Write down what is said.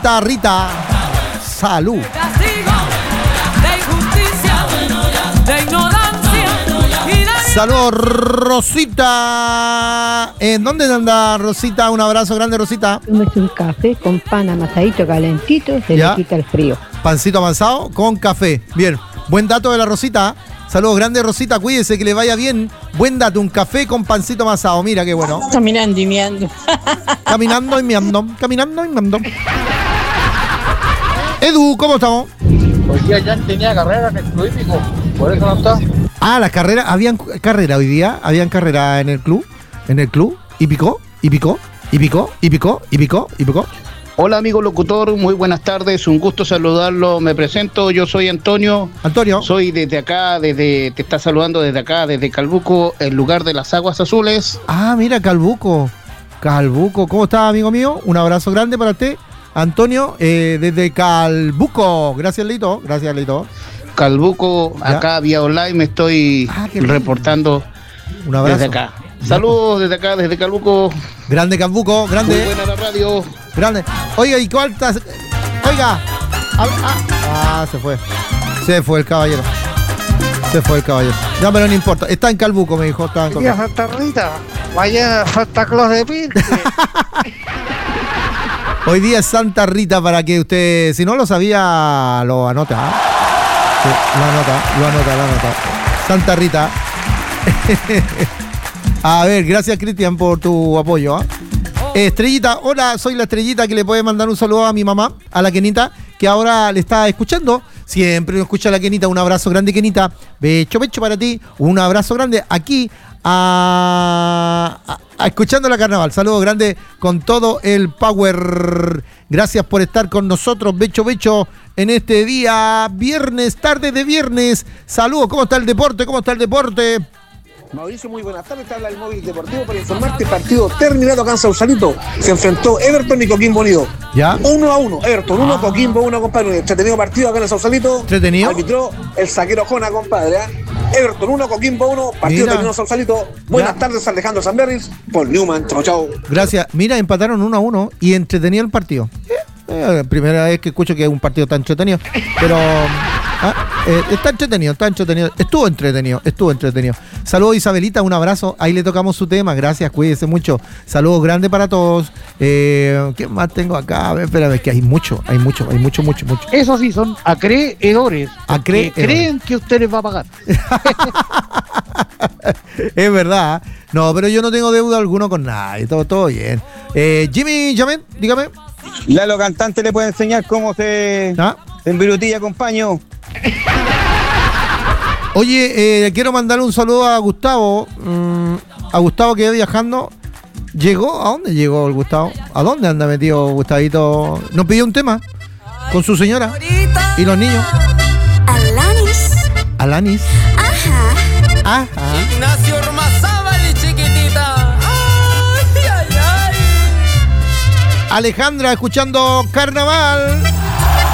Santa Rita. Salud. Saludos, Rosita. ¿En dónde anda Rosita? Un abrazo grande, Rosita. Tómese un café con pan amasadito calentito, se le quita el frío. Pancito amasado con café. Bien, buen dato de la Rosita. Saludos grandes, Rosita, cuídese, que le vaya bien. Buen dato, un café con pancito amasado. Mira qué bueno. Caminando y meando. Caminando y meando. Caminando y meando. Edu, ¿cómo estamos? Hoy día ya tenía carrera en el club hípico, por eso no está. Ah, las carreras, habían carrera hoy día, habían carrera en el club, y picó. Hola amigo locutor, muy buenas tardes, un gusto saludarlo, me presento, yo soy Antonio. Antonio. Soy desde acá, te está saludando desde acá, desde Calbuco, el lugar de las aguas azules. Ah, mira, Calbuco, ¿cómo está, amigo mío? Un abrazo grande para usted, Antonio, desde Calbuco. Gracias, Lito. Calbuco, ¿ya? Acá vía online me estoy reportando. Un abrazo. Desde acá. Saludos desde acá, desde Calbuco. Grande Calbuco, grande. Muy buena la radio. Grande. Oiga, ¿y cuántas? Oiga. Se fue el caballero. Ya, pero no importa. Está en Calbuco, me dijo. Está en Calbuco. Santa Rita. Mañana Santa Claus de Pinte. Hoy día es Santa Rita, para que usted, si no lo sabía, lo anota. Sí, lo anota. Santa Rita. A ver, gracias, Cristian, por tu apoyo. Estrellita, hola, soy la Estrellita, que le puede mandar un saludo a mi mamá, a la Kenita, que ahora le está escuchando. Siempre nos escucha la Kenita. Un abrazo grande, Kenita. Becho para ti. Un abrazo grande aquí escuchando la carnaval. Saludos grande con todo el power. Gracias por estar con nosotros, Becho, en este día viernes, tarde de viernes. Saludos, ¿cómo está el deporte? Mauricio, muy buenas tardes. Te habla el móvil deportivo para informarte. Partido terminado acá en Sausalito. Se enfrentó Everton y Coquimbo Unido. ¿Ya? 1-1. Everton 1, Coquimbo 1, compadre. Entretenido partido acá en el Sausalito. ¿Entretenido? Arbitró el zaguero Jona, compadre. Everton 1, Coquimbo 1. Partido terminado en Sausalito. Buenas tardes, Alejandro Sanberris. Por Newman. Chau. Gracias. Mira, empataron 1-1 y entretenido el partido. Primera vez que escucho que es un partido tan entretenido. Pero... está entretenido. Estuvo entretenido. Saludos, Isabelita, un abrazo. Ahí le tocamos su tema. Gracias, cuídese mucho. Saludos grandes para todos. ¿Qué más tengo acá? A ver, espérame, es que hay mucho. Eso sí, son acreedores. Creen que usted les va a pagar. Es verdad. No, pero yo no tengo deuda alguno con nadie. Todo bien. Jimmy, llamen, dígame. Lalo Cantante le puede enseñar cómo se embirutilla con paño. Oye, quiero mandarle un saludo a Gustavo. A Gustavo, que va viajando. ¿Llegó? ¿A dónde llegó el Gustavo? ¿A dónde anda metido Gustavito? Nos pidió un tema con su señora y los niños. Alanis. Ajá. Ignacio Ormazábal, chiquitita. Ay. Alejandra, escuchando Carnaval.